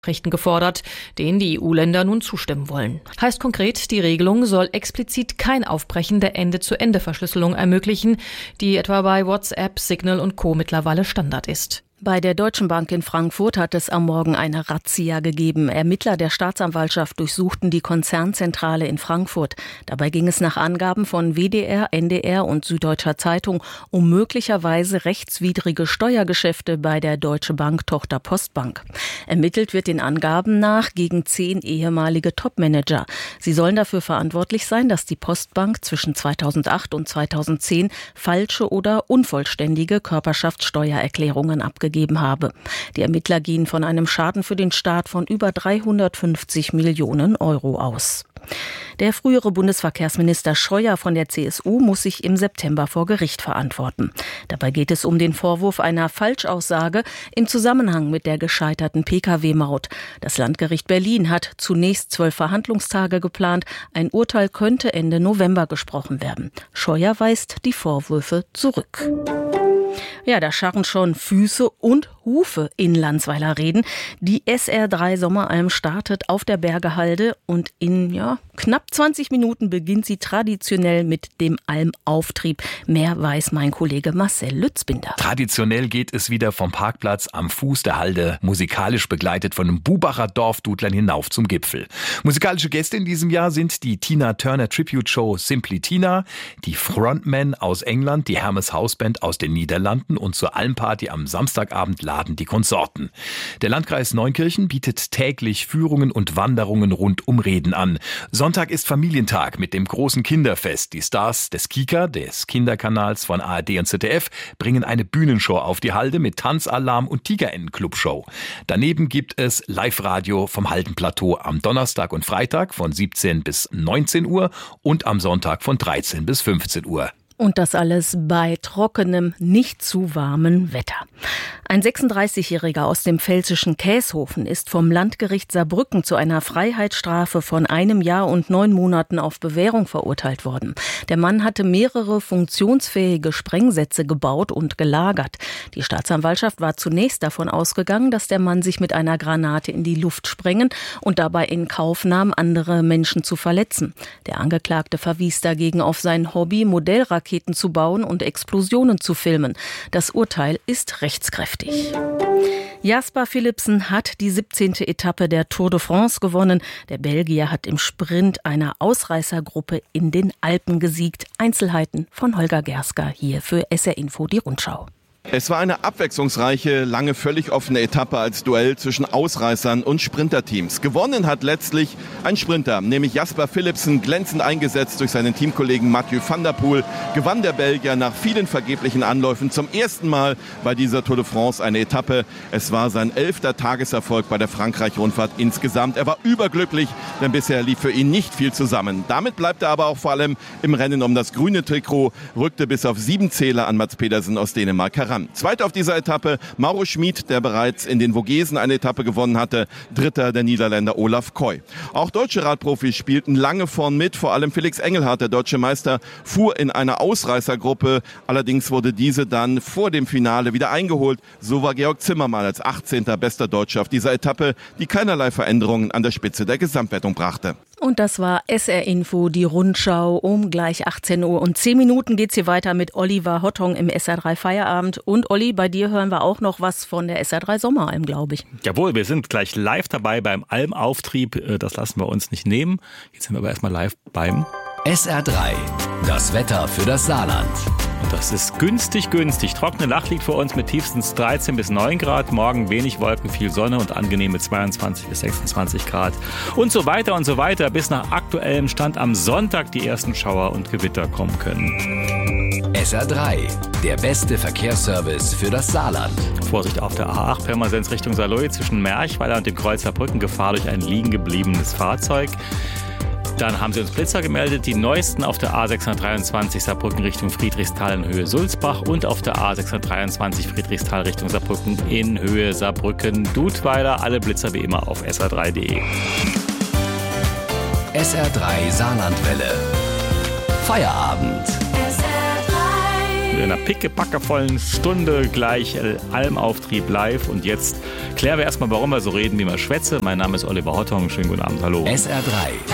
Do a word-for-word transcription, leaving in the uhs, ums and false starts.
Richten gefordert, denen die E U-Länder nun zustimmen wollen. Heißt konkret, die Regelung soll explizit kein Aufbrechen der Ende-zu-Ende-Verschlüsselung ermöglichen, die etwa bei WhatsApp, Signal und Co. mittlerweile Standard ist. Bei der Deutschen Bank in Frankfurt hat es am Morgen eine Razzia gegeben. Ermittler der Staatsanwaltschaft durchsuchten die Konzernzentrale in Frankfurt. Dabei ging es nach Angaben von W D R, N D R und Süddeutscher Zeitung um möglicherweise rechtswidrige Steuergeschäfte bei der Deutsche Bank Tochter Postbank. Ermittelt wird den Angaben nach gegen zehn ehemalige Topmanager. Sie sollen dafür verantwortlich sein, dass die Postbank zwischen zweitausendacht und zweitausendzehn falsche oder unvollständige Körperschaftssteuererklärungen abgegeben habe. Die Ermittler gehen von einem Schaden für den Staat von über dreihundertfünfzig Millionen Euro aus. Der frühere Bundesverkehrsminister Scheuer von der C S U muss sich im September vor Gericht verantworten. Dabei geht es um den Vorwurf einer Falschaussage im Zusammenhang mit der gescheiterten P K W-Maut. Das Landgericht Berlin hat zunächst zwölf Verhandlungstage geplant. Ein Urteil könnte Ende November gesprochen werden. Scheuer weist die Vorwürfe zurück. Ja, da scharren schon Füße und Hufe in Landsweiler Reden. Die S R drei Sommeralm startet auf der Bergehalde und in ja, knapp zwanzig Minuten beginnt sie traditionell mit dem Almauftrieb. Mehr weiß mein Kollege Marcel Lützbinder. Traditionell geht es wieder vom Parkplatz am Fuß der Halde, musikalisch begleitet von einem Bubacher Dorfdudlern hinauf zum Gipfel. Musikalische Gäste in diesem Jahr sind die Tina Turner Tribute Show Simply Tina, die Frontmen aus England, die Hermes Hausband aus den Niederlanden und zur Almparty am Samstagabend laden die Konsorten. Der Landkreis Neunkirchen bietet täglich Führungen und Wanderungen rund um Reden an. Sonntag ist Familientag mit dem großen Kinderfest. Die Stars des Kika, des Kinderkanals von A R D und Z D F, bringen eine Bühnenshow auf die Halde mit Tanzalarm und Tigerennen-Clubshow. Daneben gibt es Live-Radio vom Haldenplateau am Donnerstag und Freitag von siebzehn bis neunzehn Uhr und am Sonntag von dreizehn bis fünfzehn Uhr. Und das alles bei trockenem, nicht zu warmen Wetter. Ein sechsunddreißigjähriger aus dem pfälzischen Käshofen ist vom Landgericht Saarbrücken zu einer Freiheitsstrafe von einem Jahr und neun Monaten auf Bewährung verurteilt worden. Der Mann hatte mehrere funktionsfähige Sprengsätze gebaut und gelagert. Die Staatsanwaltschaft war zunächst davon ausgegangen, dass der Mann sich mit einer Granate in die Luft sprengen und dabei in Kauf nahm, andere Menschen zu verletzen. Der Angeklagte verwies dagegen auf sein Hobby, Modellraketen zu bauen und Explosionen zu filmen. Das Urteil ist rechtskräftig. Jasper Philipsen hat die siebzehnte Etappe der Tour de France gewonnen. Der Belgier hat im Sprint einer Ausreißergruppe in den Alpen gesiegt. Einzelheiten von Holger Gersker hier für S R Info die Rundschau. Es war eine abwechslungsreiche, lange völlig offene Etappe als Duell zwischen Ausreißern und Sprinterteams. Gewonnen hat letztlich ein Sprinter, nämlich Jasper Philipsen, glänzend eingesetzt durch seinen Teamkollegen Mathieu van der Poel, gewann der Belgier nach vielen vergeblichen Anläufen zum ersten Mal bei dieser Tour de France eine Etappe. Es war sein elfter Tageserfolg bei der Frankreich-Rundfahrt insgesamt. Er war überglücklich, denn bisher lief für ihn nicht viel zusammen. Damit bleibt er aber auch vor allem im Rennen um das grüne Trikot, rückte bis auf sieben Zähler an Mats Pedersen aus Dänemark heran. Zweiter auf dieser Etappe Mauro Schmid, der bereits in den Vogesen eine Etappe gewonnen hatte. Dritter der Niederländer Olaf Koy. Auch deutsche Radprofis spielten lange vorn mit. Vor allem Felix Engelhardt, der deutsche Meister, fuhr in einer Ausreißergruppe. Allerdings wurde diese dann vor dem Finale wieder eingeholt. So war Georg Zimmermann als achtzehnter bester Deutscher auf dieser Etappe, die keinerlei Veränderungen an der Spitze der Gesamtwertung brachte. Und das war S R Info, die Rundschau. Um gleich achtzehn Uhr und zehn Minuten geht's hier weiter mit Oliver Hottong im S R drei Feierabend. Und Olli, bei dir hören wir auch noch was von der S R drei Sommeralm, glaube ich. Jawohl, wir sind gleich live dabei beim Almauftrieb. Das lassen wir uns nicht nehmen. Jetzt sind wir aber erstmal live beim S R drei, das Wetter für das Saarland. Und das ist günstig, günstig. Trockene Nacht liegt vor uns mit tiefstens dreizehn bis neun Grad. Morgen wenig Wolken, viel Sonne und angenehme zweiundzwanzig bis sechsundzwanzig Grad. Und so weiter und so weiter, bis nach aktuellem Stand am Sonntag die ersten Schauer und Gewitter kommen können. S R drei, der beste Verkehrsservice für das Saarland. Vorsicht auf der A acht, Pirmasens Richtung Saarlouis zwischen Merchweiler und dem Kreuz Brücken. Gefahr durch ein liegen gebliebenes Fahrzeug. Dann haben sie uns Blitzer gemeldet, die neuesten auf der A sechshundertdreiundzwanzig Saarbrücken Richtung Friedrichsthal in Höhe Sulzbach und auf der A sechshundertdreiundzwanzig Friedrichsthal Richtung Saarbrücken in Höhe Saarbrücken-Dudweiler. Alle Blitzer wie immer auf S R drei punkt de. S R drei Saarlandwelle. Feierabend. in einer pickepackevollen Stunde gleich Almauftrieb live. Und jetzt klären wir erstmal, warum wir so reden, wie wir schwätze. Mein Name ist Oliver Hottong. Schönen guten Abend. Hallo. S R drei